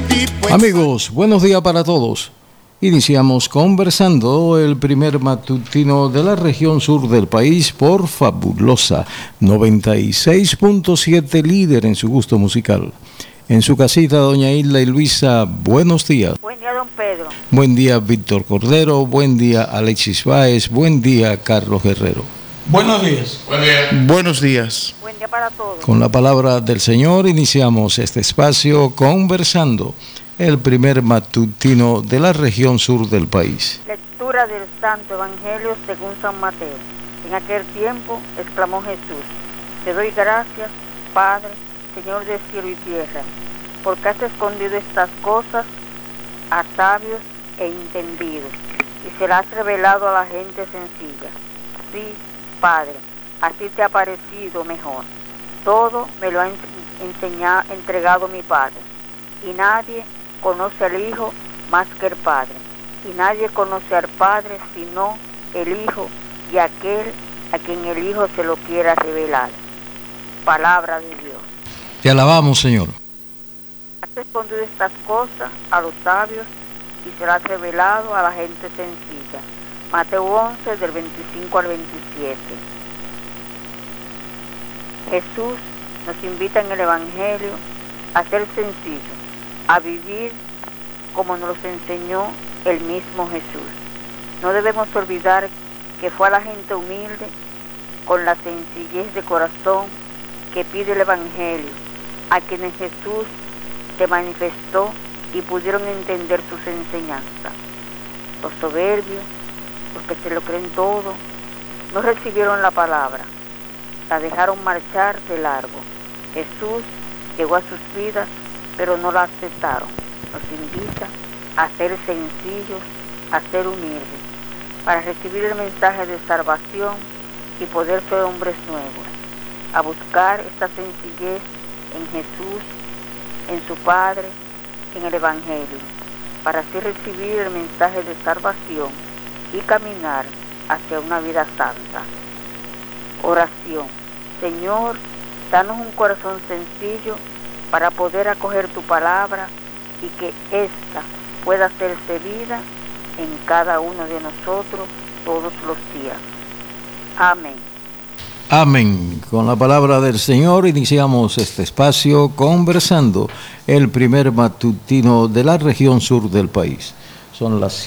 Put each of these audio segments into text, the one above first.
Amigos, buenos días para todos. Iniciamos conversando el primer matutino de la región sur del país por Fabulosa 96.7, líder en su gusto musical. En su casita, doña Isla y Luisa, buenos días. Buen día, don Pedro. Buen día, Víctor Cordero. Buen día, Alexis Báez. Buen día, Carlos Guerrero. Buenos días. Buen día. Buenos días. Buen día para todos. Con la palabra del Señor iniciamos este espacio conversando, el primer matutino de la región sur del país. Lectura del Santo Evangelio según San Mateo. En aquel tiempo exclamó Jesús: te doy gracias, Padre, Señor de cielo y tierra, porque has escondido estas cosas a sabios e entendidos, y se las has revelado a la gente sencilla. Sí, Padre, así te ha parecido mejor. Todo me lo ha entregado mi Padre, y nadie conoce al Hijo más que el Padre, y nadie conoce al Padre sino el Hijo y aquel a quien el Hijo se lo quiera revelar. Palabra de Dios. Te alabamos, Señor. Has escondido estas cosas a los sabios y se las has revelado a la gente sencilla. Mateo 11, del 25 al 27. Jesús nos invita en el Evangelio a ser sencillos, a vivir como nos los enseñó el mismo Jesús. No debemos olvidar que fue a la gente humilde, con la sencillez de corazón, que pide el Evangelio, a quienes Jesús se manifestó y pudieron entender sus enseñanzas. Los soberbios, los que se lo creen todo, no recibieron la palabra, la dejaron marchar de largo. Jesús llegó a sus vidas, pero no la aceptaron. Nos invita a ser sencillos, a ser humildes, para recibir el mensaje de salvación y poder ser hombres nuevos, a buscar esta sencillez en Jesús, en su Padre, en el Evangelio, para así recibir el mensaje de salvación y caminar hacia una vida santa. Oración. Señor, danos un corazón sencillo para poder acoger tu palabra y que ésta pueda hacerse vida en cada uno de nosotros todos los días. Amén. Amén. Con la palabra del Señor iniciamos este espacio conversando, el primer matutino de la región sur del país. Son las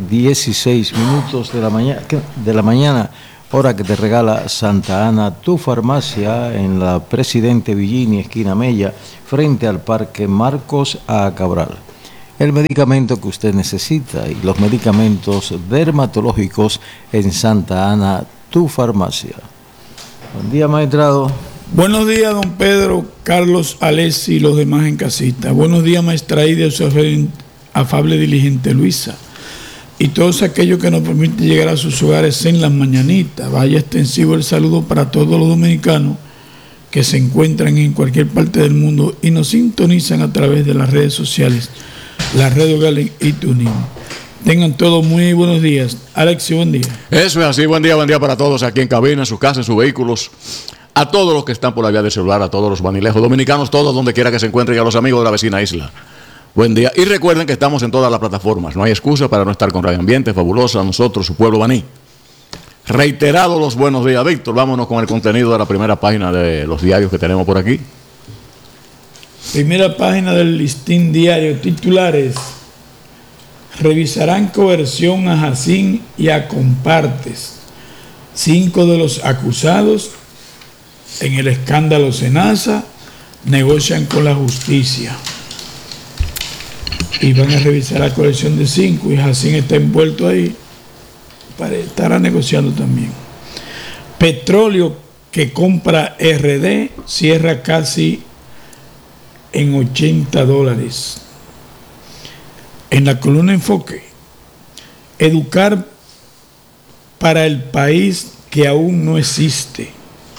7:16 de la mañana, hora que te regala Santa Ana, tu farmacia, en la Presidente Villini, esquina Mella, frente al Parque Marcos A. Cabral. El medicamento que usted necesita y los medicamentos dermatológicos en Santa Ana, tu farmacia. Buen día, maestrado. Buenos días, don Pedro, Carlos, Alessi y los demás en casita. Buenos días, maestra Ida, su afable diligente Luisa. Y todos aquellos que nos permiten llegar a sus hogares en las mañanitas. Vaya extensivo el saludo para todos los dominicanos que se encuentran en cualquier parte del mundo y nos sintonizan a través de las redes sociales, la Red Galen y TuneIn. Tengan todos muy buenos días. Alex, buen día. Eso es así, buen día para todos aquí en cabina, en sus casas, en sus vehículos, a todos los que están por la vía del celular, a todos los vanilejos dominicanos, todos donde quiera que se encuentren, y a los amigos de la vecina isla. Buen día. Y recuerden que estamos en todas las plataformas. No hay excusa para no estar con Radio Ambiente, Fabulosa, nosotros, su pueblo baní. Reiterados los buenos días, Víctor. Vámonos con el contenido de la primera página de los diarios que tenemos por aquí. Primera página del listín diario. Titulares: revisarán coerción a Jacín y a Compartes. 5 de los acusados en el escándalo Senasa negocian con la justicia. Y van a revisar la colección de 5 y Jacín está envuelto ahí, estará negociando también. Petróleo que compra RD cierra casi en $80. En la columna Enfoque, educar para el país que aún no existe.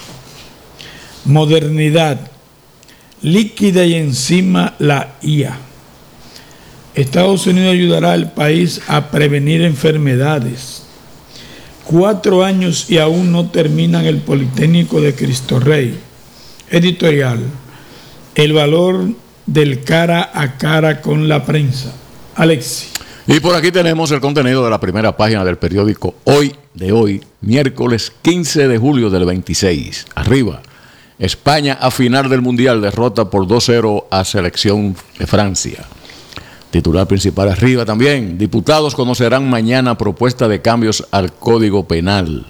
Modernidad, líquida y encima la IA. Estados Unidos ayudará al país a prevenir enfermedades. 4 años y aún no terminan el Politécnico de Cristo Rey. Editorial: el valor del cara a cara con la prensa. Alexis. Y por aquí tenemos el contenido de la primera página del periódico Hoy, miércoles 15 de julio del 26. Arriba, España a final del Mundial derrota por 2-0 a selección de Francia. Titular principal arriba también. Diputados conocerán mañana propuesta de cambios al Código Penal.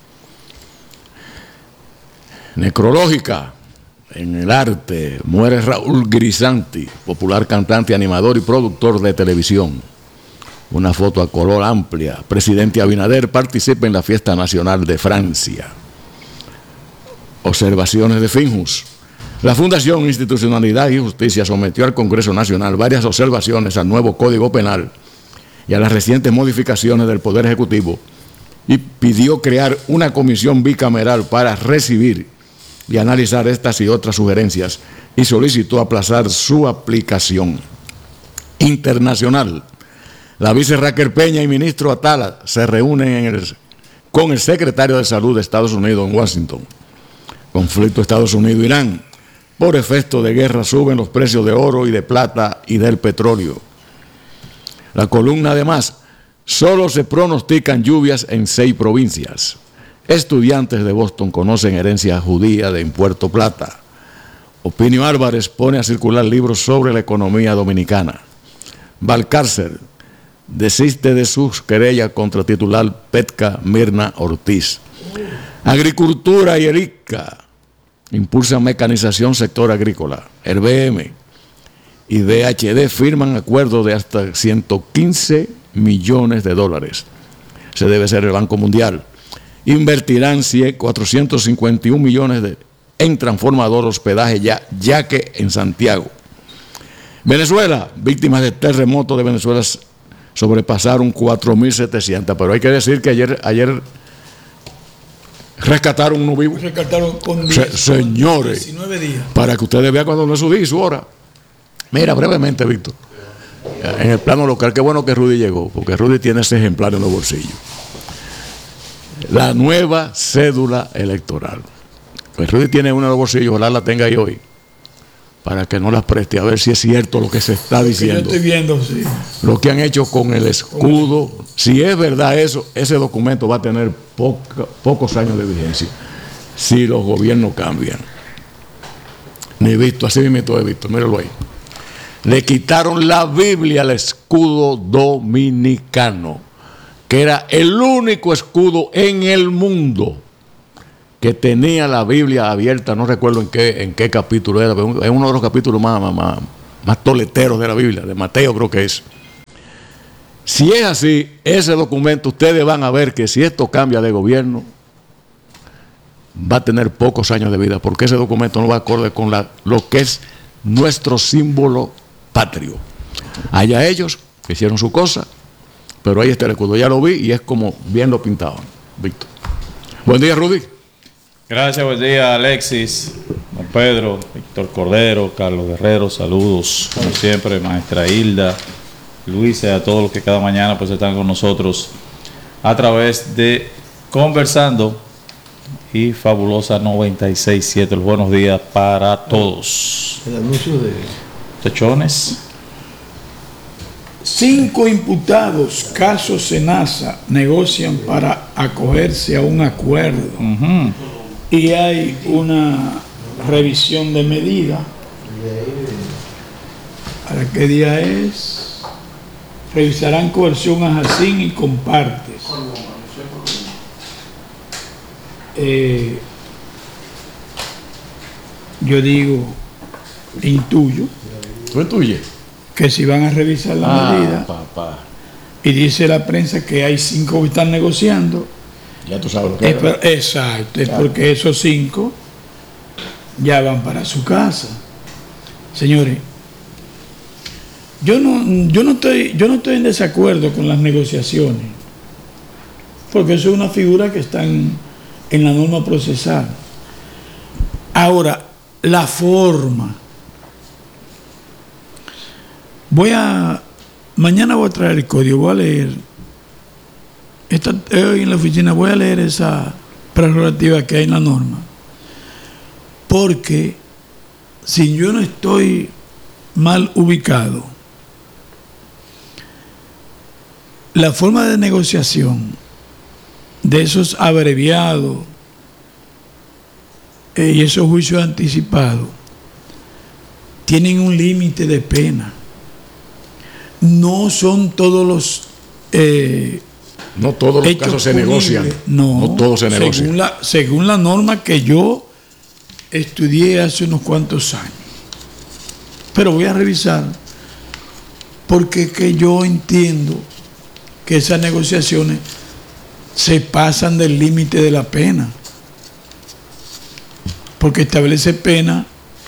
Necrológica. En el arte, muere Raúl Grisanti, popular cantante, animador y productor de televisión. Una foto a color amplia. Presidente Abinader participa en la fiesta nacional de Francia. Observaciones de Finjus. La Fundación Institucionalidad y Justicia sometió al Congreso Nacional varias observaciones al nuevo Código Penal y a las recientes modificaciones del Poder Ejecutivo y pidió crear una comisión bicameral para recibir y analizar estas y otras sugerencias y solicitó aplazar su aplicación. Internacional. La vice Raquel Peña y ministro Atala se reúnen con el secretario de Salud de Estados Unidos en Washington. Conflicto Estados Unidos-Irán. Por efecto de guerra suben los precios de oro y de plata y del petróleo. La columna además, solo se pronostican lluvias en 6 provincias. Estudiantes de Boston conocen herencia judía de Puerto Plata. Opinio Álvarez pone a circular libros sobre la economía dominicana. Valcárcel desiste de sus querellas contra titular Petka Mirna Ortiz. Agricultura y ERICA impulsan mecanización sector agrícola. El BM y DHD firman acuerdo de hasta 115 millones de dólares. Se debe ser el Banco Mundial. Invertirán 451 millones en transformador, hospedaje ya que en Santiago. Venezuela, víctimas de terremoto de Venezuela sobrepasaron 4.700, pero hay que decir que ayer rescataron uno vivo. Rescataron con 10, señores, 19 días. Para que ustedes vean cuando no es su día y su hora. Mira, brevemente, Víctor, en el plano local, qué bueno que Rudy llegó, porque Rudy tiene ese ejemplar en los bolsillos. La nueva cédula electoral. Pues Rudy tiene una en los bolsillos, ojalá la tenga ahí hoy, para que no la preste, a ver si es cierto lo que se está diciendo. Yo estoy viendo, sí. Lo que han hecho con el escudo, si es verdad eso, ese documento va a tener pocos años de vigencia, si los gobiernos cambian. Ni visto, así mismo he visto, míralo ahí. Le quitaron la Biblia al escudo dominicano, que era el único escudo en el mundo que tenía la Biblia abierta, no recuerdo en qué capítulo era, pero es uno de los capítulos más toleteros de la Biblia, de Mateo creo que es. Si es así, ese documento, ustedes van a ver que si esto cambia de gobierno, va a tener pocos años de vida, porque ese documento no va acorde con lo que es nuestro símbolo patrio. Allá ellos que hicieron su cosa, pero ahí está el escudo, ya lo vi y es como bien lo pintado, Víctor. Buen día, Rudy. Gracias, buen día, Alexis, don Pedro, Víctor Cordero, Carlos Guerrero, saludos, como siempre, maestra Hilda, Luisa y a todos los que cada mañana pues están con nosotros a través de Conversando y Fabulosa 96.7. Los buenos días para todos. El anuncio de Techones. 5 imputados, caso Senasa, negocian para acogerse a un acuerdo. Y hay una revisión de medida. ¿Para qué día es? Revisarán coerción a Jacín y compartes. Yo digo, intuyo. ¿Tú intuyes? Que si van a revisar la medida. Y dice la prensa que hay 5 que están negociando. Ya tú sabes lo que es. Exacto, es porque esos 5 ya van para su casa. Señores, yo no estoy en desacuerdo con las negociaciones, porque eso es una figura que está en la norma procesal. Ahora, la forma. Mañana voy a traer el código, voy a leer. Hoy en la oficina voy a leer esa prerrogativa que hay en la norma. Porque si yo no estoy mal ubicado. La forma de negociación de esos abreviados y esos juicios anticipados tienen un límite de pena. No son todos los no todos los casos se negocian. No todos se negocian. Según la norma que yo estudié hace unos cuantos años. Pero voy a revisar, porque que yo entiendo que esas negociaciones se pasan del límite de la pena, porque establece pena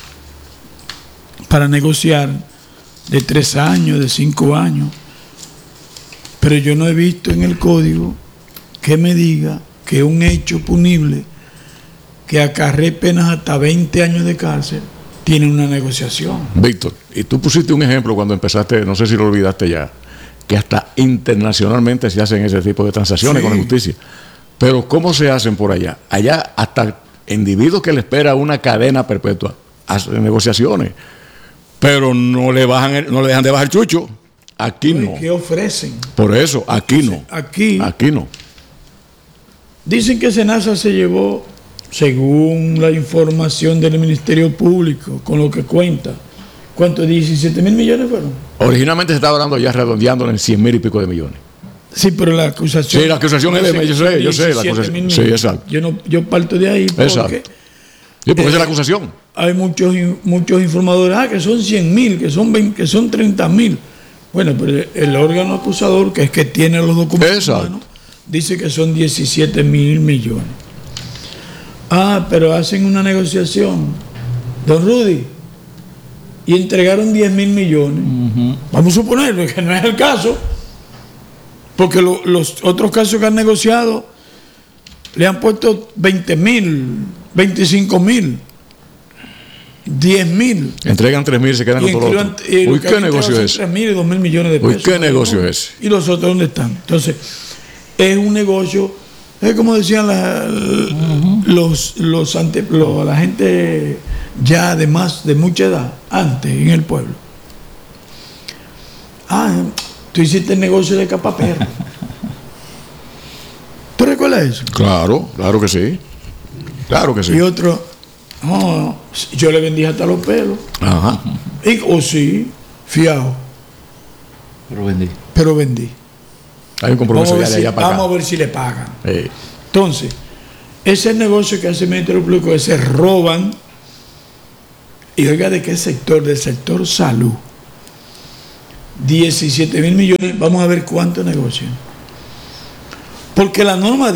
para negociar de 3 años, de 5 años, pero yo no he visto en el código que me diga que un hecho punible que acarree penas hasta 20 años de cárcel tiene una negociación. Víctor, y tú pusiste un ejemplo cuando empezaste, no sé si lo olvidaste ya, que hasta internacionalmente se hacen ese tipo de transacciones con la justicia. Pero ¿cómo se hacen por allá? Allá hasta individuos que le espera una cadena perpetua hacen negociaciones, pero no le dejan de bajar chucho. Aquí no. ¿Qué ofrecen? Por eso, aquí no. Aquí no. Dicen que Senasa se llevó, según la información del Ministerio Público, con lo que cuenta, ¿cuánto? 17 mil millones fueron. Originalmente se estaba hablando ya redondeándolo en 100 mil y pico de millones. Sí, pero la acusación. Sí, la acusación es de. Yo sé, la acusación. Sí, exacto. Yo parto de ahí porque. Exacto. Sí, porque esa es la acusación. Hay muchos informadores que son 100 mil, que son 30 mil. Bueno, pero el órgano acusador, que es que tiene los documentos humanos, dice que son 17 mil millones. Pero hacen una negociación, don Rudy, y entregaron 10 mil millones. Vamos a suponer que no es el caso, porque los otros casos que han negociado le han puesto 20 mil, 25 mil, 10 mil. Entregan 3 mil y se quedan con todo lo otro. Uy, ¿qué negocio es? 3 mil y 2 mil millones de pesos. Uy, ¿qué negocio es? ¿Y los otros dónde están? Entonces, es un negocio, es como decían la gente ya de mucha edad, antes en el pueblo. Tú hiciste el negocio de capaperro. ¿Tú recuerdas eso? Claro que sí. Claro que sí. Y otro, yo le vendí hasta los pelos. Ajá. Sí, fiado. Pero vendí. Hay un compromiso ya de allá para acá. Vamos a ver si le pagan. Entonces, ese es el negocio que hace el Ministerio Público, que se roban. Y oiga, ¿de qué sector? Del sector salud. 17 mil millones. Vamos a ver cuánto negocian. Porque la norma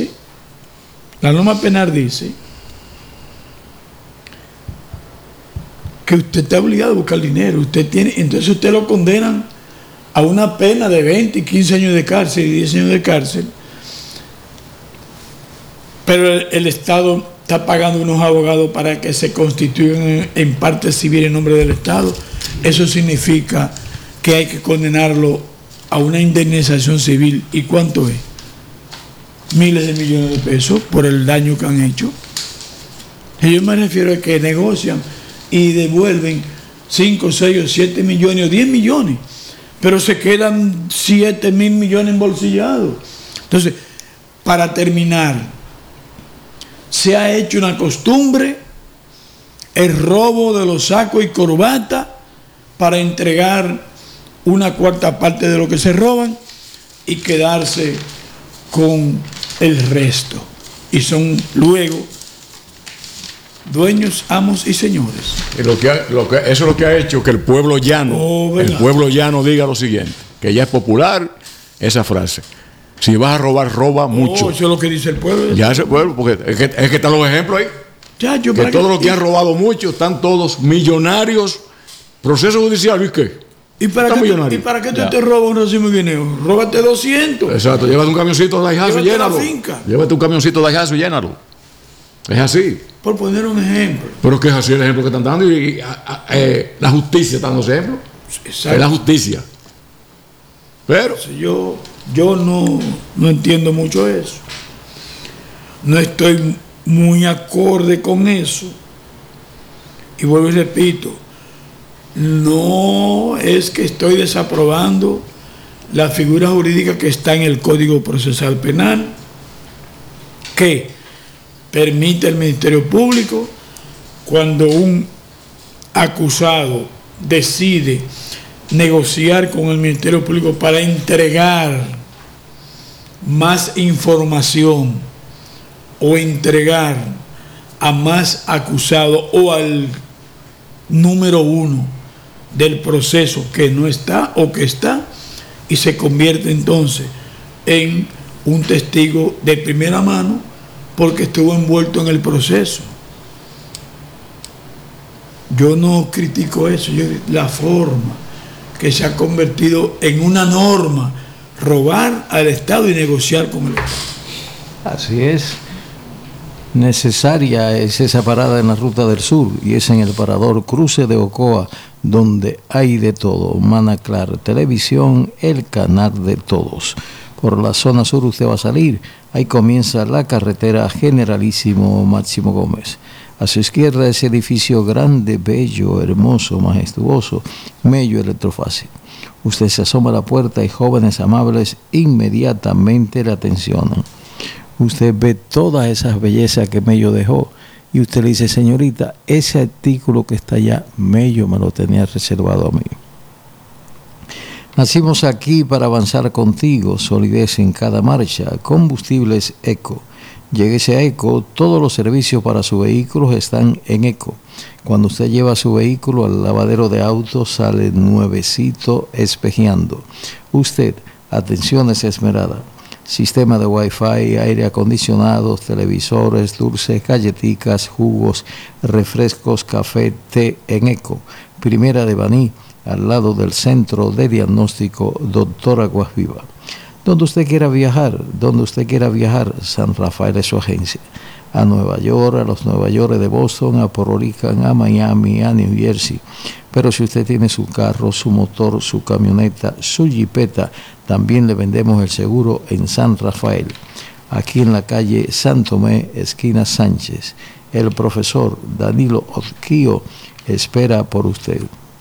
penal dice que usted está obligado a buscar dinero. Entonces usted lo condenan a una pena de 20 y 15 años de cárcel y 10 años de cárcel. Pero el Estado está pagando unos abogados para que se constituyan en parte civil en nombre del Estado. Eso significa que hay que condenarlo a una indemnización civil. ¿Y cuánto es? Miles de millones de pesos por el daño que han hecho. Y yo me refiero a que negocian y devuelven 5, 6 o 7 millones o 10 millones, pero se quedan 7 mil millones embolsillados. Entonces, para terminar, se ha hecho una costumbre el robo de los sacos y corbatas para entregar una cuarta parte de lo que se roban y quedarse con el resto. Y son luego dueños, amos y señores. Y eso es lo que ha hecho que el pueblo llano, diga lo siguiente, que ya es popular esa frase: si vas a robar, roba mucho. Eso es lo que dice el pueblo. Ya es el pueblo, porque es que están los ejemplos ahí. Que todos los que han robado mucho están todos millonarios. Proceso judicial, ¿y qué? ¿Y para qué tú te robas un racimo de dinero? Róbate 200. Exacto, llévate un camioncito de ajazo y llénalo. Llévate un camioncito de ajazo y llénalo. Es así. Por poner un ejemplo. Pero que es así el ejemplo que están dando, y la justicia está dando ese ejemplo. Exacto. Es la justicia. Pero yo no entiendo mucho eso. No estoy muy acorde con eso. Y vuelvo y repito, No es que estoy desaprobando la figura jurídica que está en el Código Procesal Penal, que permite al Ministerio Público, cuando un acusado decide negociar con el Ministerio Público para entregar más información o entregar a más acusado o al número uno del proceso que no está o que está, y se convierte entonces en un testigo de primera mano porque estuvo envuelto en el proceso. Yo no critico eso, la forma que se ha convertido en una norma, robar al Estado y negociar con el Estado. Así es. Necesaria es esa parada en la Ruta del Sur, y es en el parador Cruce de Ocoa, donde hay de todo. Manaclar Televisión, el canal de todos. Por la zona sur usted va a salir, ahí comienza la carretera Generalísimo Máximo Gómez. A su izquierda ese edificio grande, bello, hermoso, majestuoso, Mello Electrofácil. Usted se asoma a la puerta y jóvenes amables inmediatamente le atencionan. Usted ve todas esas bellezas que Mello dejó y usted le dice: señorita, ese artículo que está allá, Mello me lo tenía reservado a mí. Nacimos aquí para avanzar contigo, solidez en cada marcha, combustibles Eco. Lléguese a Eco, todos los servicios para su vehículo están en Eco. Cuando usted lleva su vehículo al lavadero de autos, sale nuevecito espejeando. Usted, atenciones esmerada. Sistema de Wi-Fi, aire acondicionado, televisores, dulces, galletitas, jugos, refrescos, café, té en Eco. Primera de Baní, al lado del Centro de Diagnóstico Doctor Aguas Viva. Donde usted quiera viajar, San Rafael es su agencia. A Nueva York, a los Nueva York de Boston, a Puerto Rican, a Miami, a New Jersey. Pero si usted tiene su carro, su motor, su camioneta, su jipeta, también le vendemos el seguro en San Rafael. Aquí en la calle San Tomé, esquina Sánchez. El profesor Danilo Otquio espera por usted.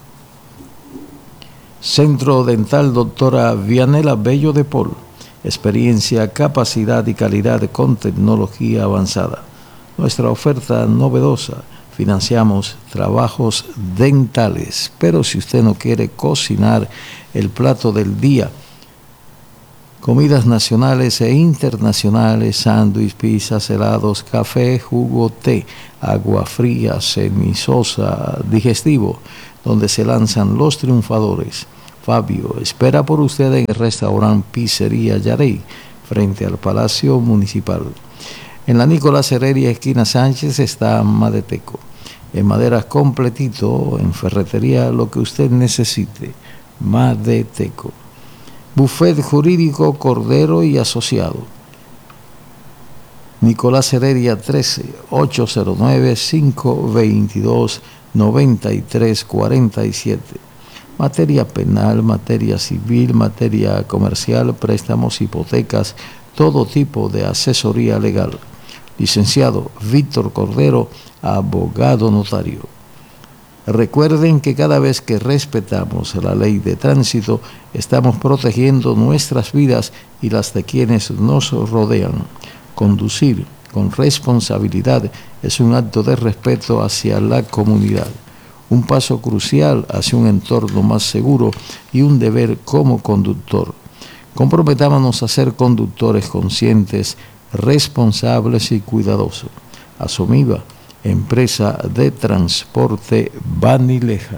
Centro Dental Doctora Vianela Bello de Paul. Experiencia, capacidad y calidad con tecnología avanzada. Nuestra oferta novedosa. Financiamos trabajos dentales. Pero si usted no quiere cocinar el plato del día, comidas nacionales e internacionales, sándwich, pizzas, helados, café, jugo, té, agua fría, semisosa, digestivo, donde se lanzan los triunfadores. Fabio espera por usted en el restaurante Pizzería Yarey, frente al Palacio Municipal. En la Nicolás Heredia, esquina Sánchez, está Madeteco. En maderas completito, en ferretería, lo que usted necesite. Madeteco. Buffet Jurídico Cordero y Asociado. Nicolás Heredia 13, 809-522-9347. Materia penal, materia civil, materia comercial, préstamos, hipotecas, todo tipo de asesoría legal. Licenciado Víctor Cordero, abogado notario. Recuerden que cada vez que respetamos la ley de tránsito, estamos protegiendo nuestras vidas y las de quienes nos rodean. Conducir con responsabilidad es un acto de respeto hacia la comunidad, un paso crucial hacia un entorno más seguro y un deber como conductor. Comprometámonos a ser conductores conscientes, responsables y cuidadosos. Asomiva, empresa de transporte Banileja.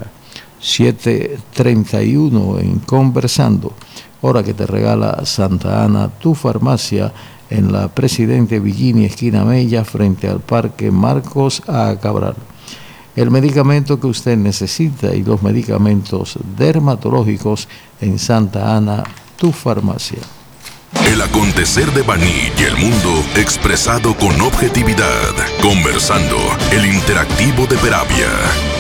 7:31 en Conversando, hora que te regala Santa Ana, tu farmacia, en la Presidente Villini, esquina Mella, frente al Parque Marcos A. Cabral. El medicamento que usted necesita y los medicamentos dermatológicos en Santa Ana, tu farmacia. El acontecer de Baní y el mundo expresado con objetividad. Conversando, el interactivo de Peravia.